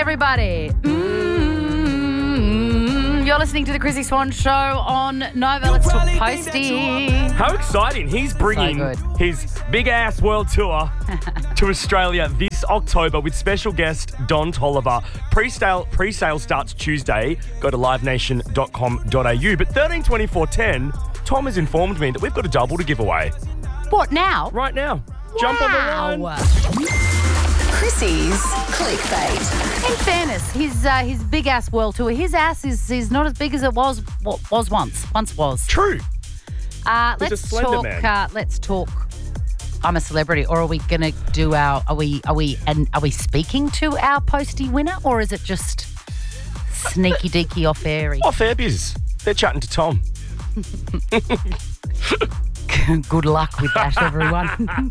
everybody. You're listening to the Chrissy Swan Show on Nova. Let's talk Posty. How exciting. He's bringing his big-ass world tour to Australia this October with special guest Don Toliver. Pre-sale starts Tuesday. Go to livenation.com.au. But 132410, Tom has informed me that we've got a double to give away. What now? Right now. Jump on the line. Chrissy's clickbait. In fairness, his big ass world tour, his ass is not as big as it was once. True. Let's a slender talk. man. Let's talk. I'm a celebrity, or are we going to do our? Are we speaking to our Posty winner, or is it just sneaky deaky off airy? Off air biz. They're chatting to Tom. Good luck with that, everyone.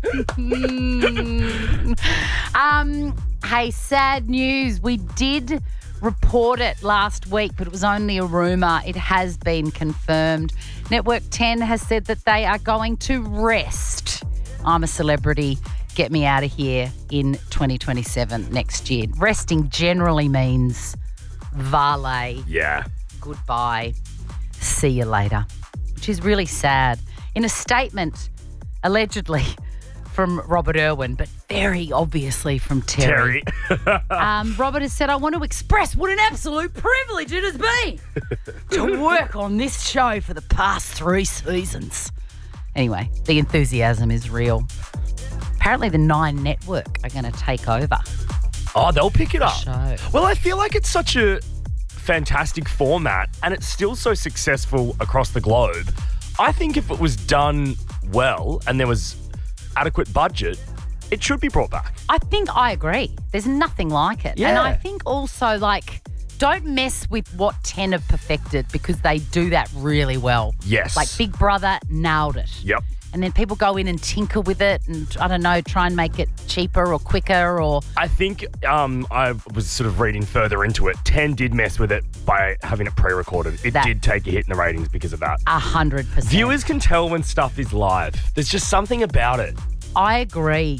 Hey, sad news. We did report it last week, but it was only a rumour. It has been confirmed. Network 10 has said that they are going to rest I'm a Celebrity, Get Me Out of Here in 2027 next year. Resting generally means valet. Yeah. Goodbye. See you later. Which is really sad. In a statement, allegedly from Robert Irwin, but very obviously from Terry. Robert has said, I want to express what an absolute privilege it has been to work on this show for the past 3 seasons. Anyway, the enthusiasm is real. Apparently the 9 Network are going to take over. Oh, they'll pick it up. Show. Well, I feel like it's such a fantastic format and it's still so successful across the globe. I think if it was done well and there was adequate budget, it should be brought back. I agree. There's nothing like it. Yeah. And I think also, don't mess with what 10 have perfected because they do that really well. Yes. Like Big Brother nailed it. Yep. And then people go in and tinker with it and, I don't know, try and make it cheaper or quicker or... I think I was sort of reading further into it. 10 did mess with it by having it pre-recorded. It did take a hit in the ratings because of that. 100%. Viewers can tell when stuff is live. There's just something about it. I agree.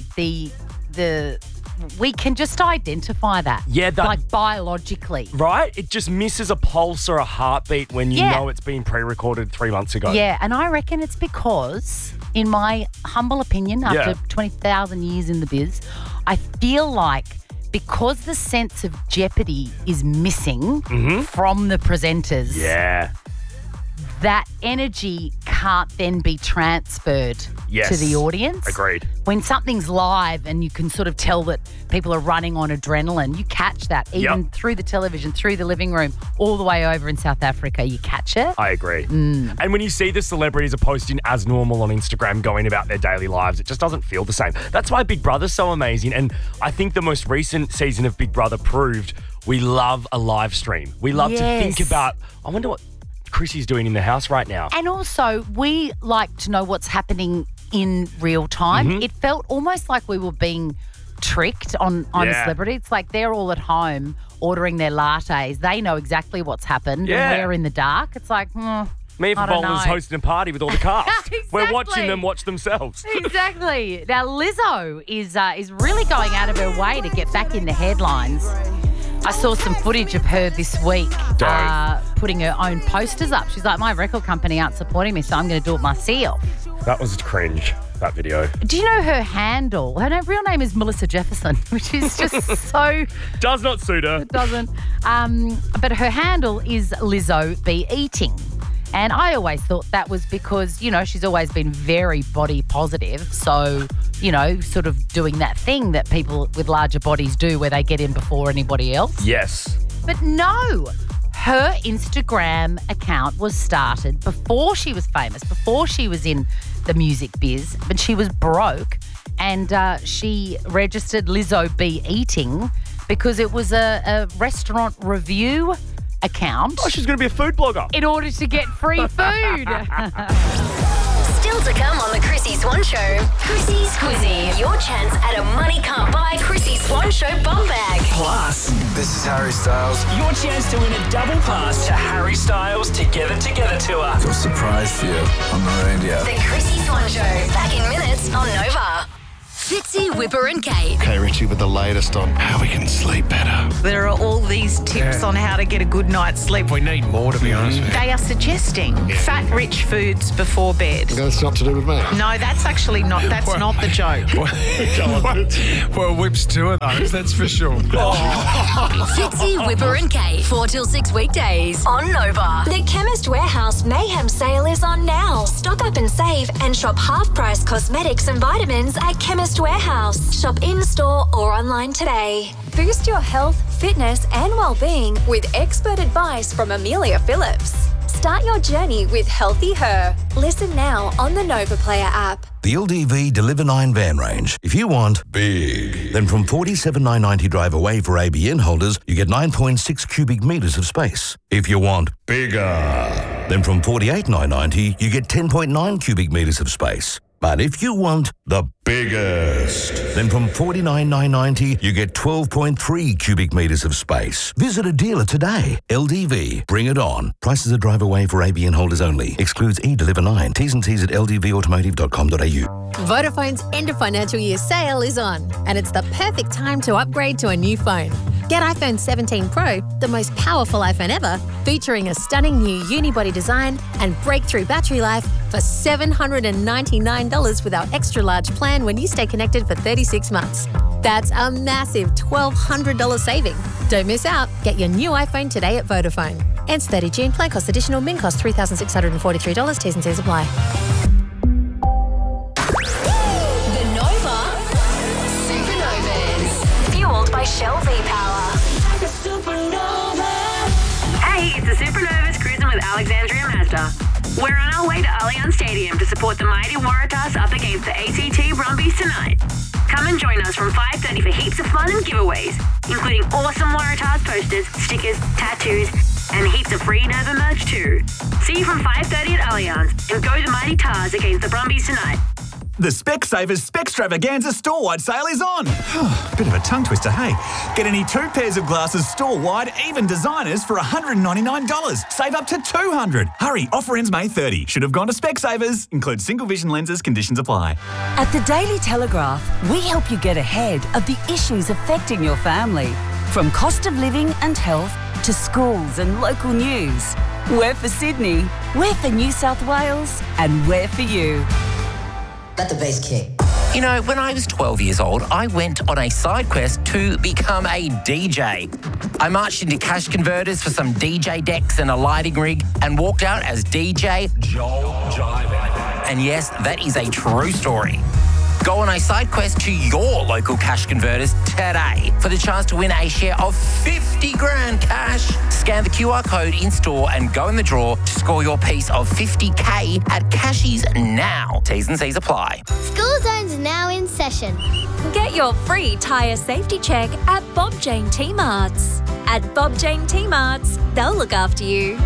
We can just identify that. Yeah. Biologically. Right? It just misses a pulse or a heartbeat when you know it's been pre-recorded 3 months ago. Yeah, and I reckon it's because, in my humble opinion, after 20,000 years in the biz, I feel like because the sense of jeopardy is missing from the presenters, that energy can't then be transferred to the audience. Agreed. When something's live and you can sort of tell that people are running on adrenaline, you catch that even through the television, through the living room, all the way over in South Africa, you catch it. I agree. And when you see the celebrities are posting as normal on Instagram, going about their daily lives, it just doesn't feel the same. That's why Big Brother's so amazing. And I think the most recent season of Big Brother proved we love a live stream. We love to think about, I wonder what Chrissy's doing in the house right now. And also, we like to know what's happening in real time. It felt almost like we were being tricked on a celebrity. It's like they're all at home ordering their lattes. They know exactly what's happened and we're in the dark. It's like, Me and Favolla's hosting a party with all the cast. Exactly. We're watching them watch themselves. Exactly. Now, Lizzo is really going out of her way to get back in the headlines. I saw some footage of her this week putting her own posters up. She's like, my record company aren't supporting me, so I'm going to do it myself. That was cringe, that video. Do you know her handle? Her real name is Melissa Jefferson, which is just so... Does not suit her. It doesn't. But her handle is Lizzo Be Eating. And I always thought that was because, she's always been very body positive. So, sort of doing that thing that people with larger bodies do where they get in before anybody else. Yes. But no, her Instagram account was started before she was famous, before she was in the music biz, but she was broke. And she registered Lizzo Be Eating because it was a restaurant review account. Oh, she's going to be a food blogger. In order to get free food. Still to come on the Chrissy Swan Show. Chrissy's Quizzy. Your chance at a money can't buy Chrissy Swan Show bum bag. Plus, This is Harry Styles. your chance to win a double pass to Harry Styles Together tour. Got a surprise for you on the radio. The Chrissy Swan Show. Back in minutes on Nova. Fitzy, Whipper and Kate. Okay, Richie, with the latest on how we can sleep better. There are all these tips on how to get a good night's sleep. We need more, to be honest with you. They are suggesting fat-rich foods before bed. That's not to do with me. No, that's actually not. That's not the joke. Well, whips to it, though, that's for sure. Fitzy, Whipper and Kate. 4 till 6 weekdays on Nova. The Chemist Warehouse Mayhem sale is on now. Stock up and save and shop half-price cosmetics and vitamins at Chemist Warehouse. Shop in-store or online today. Boost your health, fitness and well-being with expert advice from Amelia Phillips. Start your journey with Healthy Her. Listen now on the Nova Player app. The LDV Deliver 9 van range. If you want big, then from $47,990 drive away for ABN holders, you get 9.6 cubic metres of space. If you want bigger, then from $48,990 you get 10.9 cubic metres of space. But if you want the biggest, then from $49,990 you get 12.3 cubic metres of space. Visit a dealer today. LDV, bring it on. Prices are drive away for ABN holders only. Excludes e-Deliver 9. T's and C's at ldvautomotive.com.au. Vodafone's end of financial year sale is on, and it's the perfect time to upgrade to a new phone. Get iPhone 17 Pro, the most powerful iPhone ever, featuring a stunning new unibody design and breakthrough battery life for $799 with our extra large plan when you stay connected for 36 months. That's a massive $1,200 saving. Don't miss out. Get your new iPhone today at Vodafone. Ends 30 June. Plan cost additional. Min cost $3,643. T's and C's apply. The Nova Supernovas. Fueled by Shell V-Power. Hey, it's the Supernovas cruising with Alexandria Mazda. We're on our way to Allianz Stadium to support the mighty Waratahs up against the ACT Brumbies tonight. Come and join us from 5:30 for heaps of fun and giveaways, including awesome Waratahs posters, stickers, tattoos, and heaps of free Nova merch too. See you from 5:30 at Allianz and go the mighty Tars against the Brumbies tonight. The Specsavers Specstravaganza store-wide sale is on. Bit of a tongue twister, hey? Get any 2 pairs of glasses store-wide, even designers, for $199. Save up to $200. Hurry, offer ends May 30. Should have gone to Specsavers. Includes single vision lenses, conditions apply. At the Daily Telegraph, we help you get ahead of the issues affecting your family. From cost of living and health to schools and local news. We're for Sydney, we're for New South Wales, and we're for you. Let the bass kick. You know, when I was 12 years old, I went on a side quest to become a DJ. I marched into Cash Converters for some DJ decks and a lighting rig and walked out as DJ Joel Jive. And yes, that is a true story. Go on a side quest to your local Cash Converters today for the chance to win a share of 50 grand cash. Scan the QR code in store and go in the draw to score your piece of 50K at Cashies now. T's and C's apply. School Zone's now in session. Get your free tyre safety check at Bob Jane T-Marts. At Bob Jane T-Marts, they'll look after you.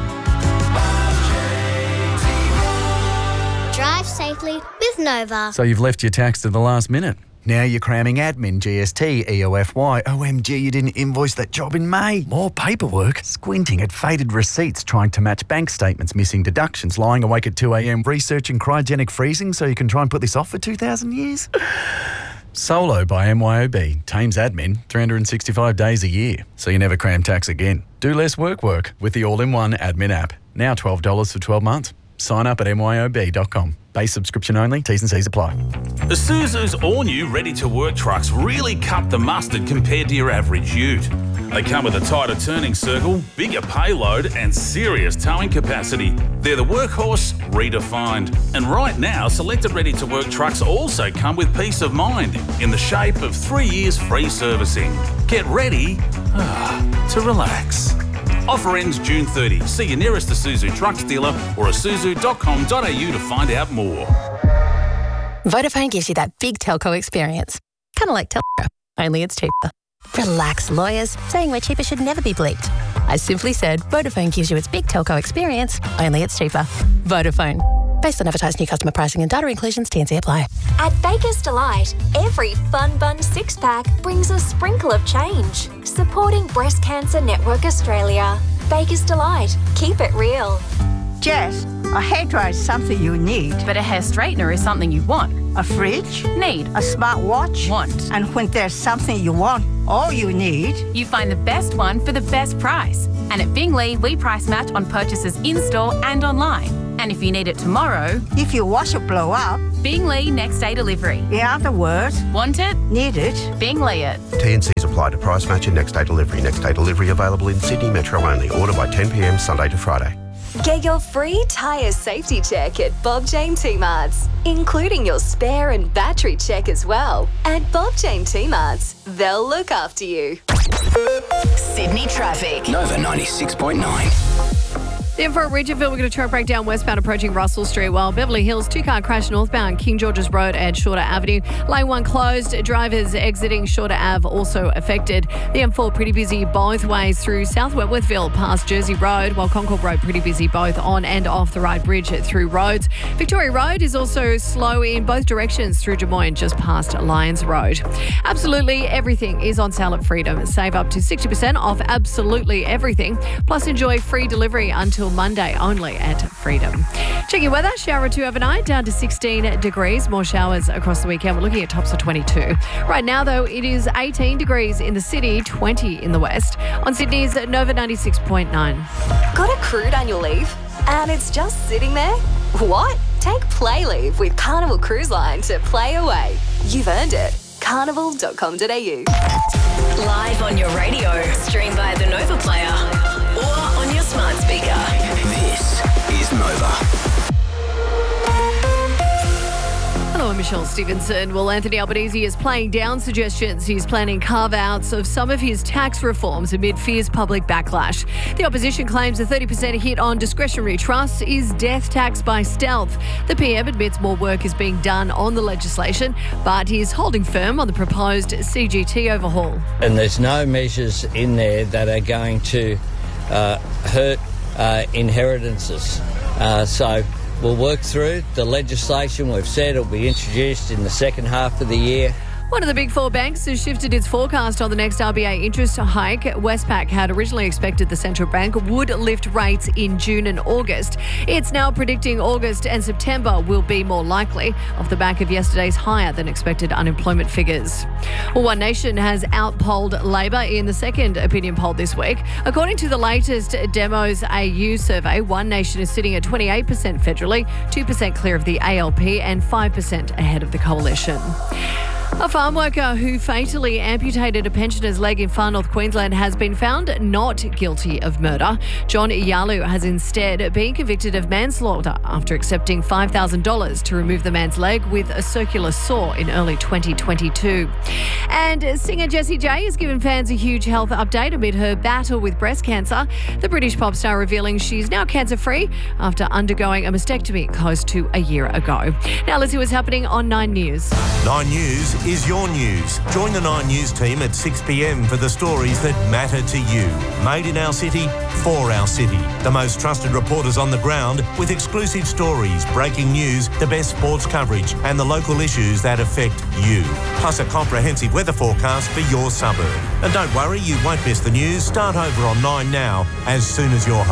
Drive safely with Nova. So you've left your tax to the last minute. Now you're cramming admin, GST, EOFY. OMG, you didn't invoice that job in May. More paperwork. Squinting at faded receipts, trying to match bank statements, missing deductions, lying awake at 2 a.m, researching cryogenic freezing so you can try and put this off for 2,000 years. Solo by MYOB. Tames admin 365 days a year, so you never cram tax again. Do less work with the all-in-one admin app. Now $12 for 12 months. Sign up at myob.com. Base subscription only. T's and C's apply. Isuzu's all-new ready-to-work trucks really cut the mustard compared to your average ute. They come with a tighter turning circle, bigger payload and serious towing capacity. They're the workhorse redefined. And right now, selected ready-to-work trucks also come with peace of mind in the shape of 3 years free servicing. Get ready to relax. Offer ends June 30. See your nearest Isuzu trucks dealer or isuzu.com.au to find out more. Vodafone gives you that big telco experience. Kind of like Telco, only it's cheaper. Relax, lawyers. Saying we're cheaper should never be bleeped. I simply said Vodafone gives you its big telco experience, only it's cheaper. Vodafone. Based on advertised new customer pricing and data inclusions, T&C apply. At Baker's Delight, every Fun Bun 6-pack brings a sprinkle of change. Supporting Breast Cancer Network Australia. Baker's Delight. Keep it real. Jess, A hairdryer is something you need. But a hair straightener is something you want. A fridge? Need. A smartwatch? Want. And when there's something you want, or you need, you find the best one for the best price. And at Bingley, we price match on purchases in-store and online. And if you need it tomorrow, if your washer blow up, Bingley next day delivery. In other words, want it? Need it? Bingley it. T&Cs apply to price match and next day delivery. Next day delivery available in Sydney Metro only. Order by 10 p.m. Sunday to Friday. Get your free tyre safety check at Bob Jane T-Marts, including your spare and battery check as well. At Bob Jane T-Marts, they'll look after you. Sydney traffic. Nova 96.9. Then for Ridgeville, we're going to try to break down westbound approaching Russell Street, while Beverly Hills, two-car crash northbound King George's Road and Shorter Avenue. Lane 1 closed. Drivers exiting Shorter Ave also affected. The M4 pretty busy both ways through South Wentworthville past Jersey Road, while Concord Road pretty busy both on and off the Ryde Bridge through roads. Victoria Road is also slow in both directions through Des Moines just past Lyons Road. Absolutely everything is on sale at Freedom. Save up to 60% off absolutely everything. Plus enjoy free delivery until Monday only at Freedom. Checking weather, shower or two overnight, down to 16 degrees. More showers across the weekend. We're looking at tops of 22. Right now, though, it is 18 degrees in the city, 20 in the west. On Sydney's Nova 96.9. Got a crude annual leave? And it's just sitting there? What? Take Play Leave with Carnival Cruise Line to play away. You've earned it. Carnival.com.au. Live on your radio, stream via the Nova Player or on your smart speaker. This is Nova. Hello, I'm Michelle Stevenson. Well, Anthony Albanese is playing down suggestions he's planning carve-outs of some of his tax reforms amid fierce public backlash. The opposition claims a 30% hit on discretionary trusts is death tax by stealth. The PM admits more work is being done on the legislation, but he's holding firm on the proposed CGT overhaul. And there's no measures in there that are going to hurt inheritances. So we'll work through the legislation. We've said it'll be introduced in the second half of the year. One of the big four banks has shifted its forecast on the next RBA interest hike. Westpac had originally expected the central bank would lift rates in June and August. It's now predicting August and September will be more likely, off the back of yesterday's higher than expected unemployment figures. Well, One Nation has outpolled Labor in the second opinion poll this week. According to the latest Demos AU survey, One Nation is sitting at 28% federally, 2% clear of the ALP and 5% ahead of the coalition. A farm worker who fatally amputated a pensioner's leg in Far North Queensland has been found not guilty of murder. John Iyalu has instead been convicted of manslaughter after accepting $5,000 to remove the man's leg with a circular saw in early 2022. And singer Jessie J has given fans a huge health update amid her battle with breast cancer. The British pop star revealing she's now cancer-free after undergoing a mastectomy close to a year ago. Now let's see what's happening on 9 News. 9 News is your news. Join the 9 News team at 6 p.m. for the stories that matter to you. Made in our city, for our city. The most trusted reporters on the ground with exclusive stories, breaking news, the best sports coverage and the local issues that affect you. Plus a comprehensive weather forecast for your suburb. And don't worry, you won't miss the news. Start over on 9 now as soon as you're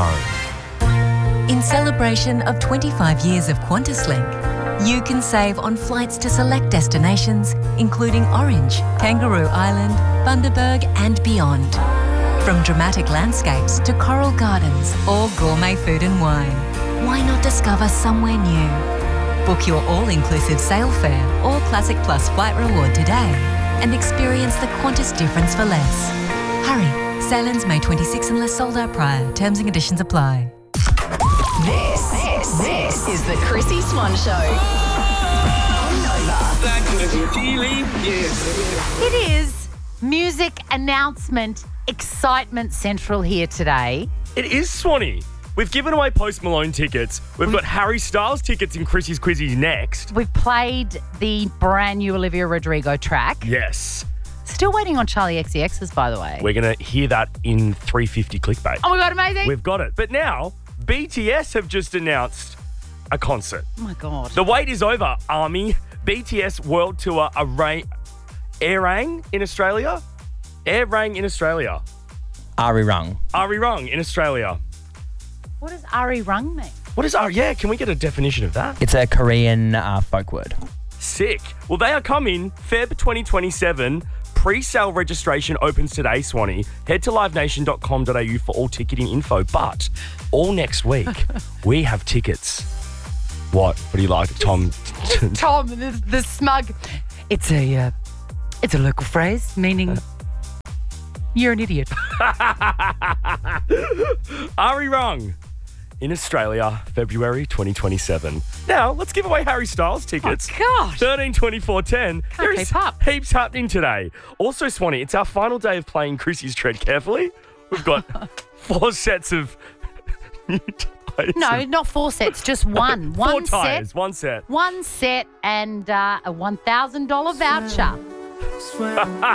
home. In celebration of 25 years of QantasLink, you can save on flights to select destinations, including Orange, Kangaroo Island, Bundaberg and beyond. From dramatic landscapes to coral gardens or gourmet food and wine, why not discover somewhere new? Book your all-inclusive sail fare or Classic Plus flight reward today and experience the Qantas difference for less. Hurry, sail-ins May 26 unless sold out prior. Terms and conditions apply. This is the Chrissy Swan Show. On Nova. It is music announcement excitement central here today. It is, Swanee. We've given away Post Malone tickets. We've got Harry Styles tickets in Chrissy's Quizzies next. We've played the brand new Olivia Rodrigo track. Yes. Still waiting on Charlie XCX's, by the way. We're going to hear that in 350 clickbait. Oh my God, amazing. We've got it. But now, BTS have just announced a concert. Oh my God. The wait is over, Army. BTS World Tour Arirang in Australia. Arirang in Australia. Arirang. Arirang in Australia. What does Arirang mean? What is can we get a definition of that? It's a Korean folk word. Sick. Well, they are coming Feb 2027. Pre-sale registration opens today, Swanee. Head to livenation.com.au for all ticketing info. But all next week, we have tickets. What do you like, Tom? Tom, the smug. It's a local phrase meaning you're an idiot. Are we wrong? In Australia, February 2027. Now, let's give away Harry Styles tickets. Oh, God. 13, 24, 10. Can't keep up. Heaps happening today. Also, Swanee, it's our final day of playing Chrissy's Tread Carefully. We've got 4 sets of new tyres. No, not 4 sets, just one. Four tyres, one set. One set and a $1,000 voucher.